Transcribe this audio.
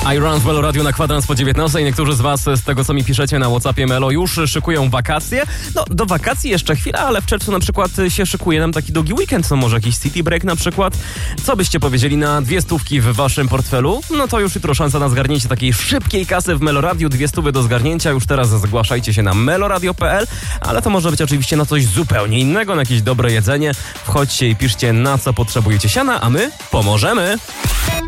I Run w Melo Radio na kwadrans po 19. Niektórzy z was, z tego co mi piszecie na WhatsAppie Melo, już szykują wakacje. No, do wakacji jeszcze chwila, ale w czerwcu na przykład się szykuje nam taki długi weekend. No może jakiś city break na przykład. Co byście powiedzieli na 200 w waszym portfelu? No to już jutro szansa na zgarnięcie takiej szybkiej kasy w Melo Radio. 200 do zgarnięcia. Już teraz zgłaszajcie się na meloradio.pl, ale to może być oczywiście na coś zupełnie innego, na jakieś dobre jedzenie. Wchodźcie i piszcie, na co potrzebujecie siana, a my pomożemy.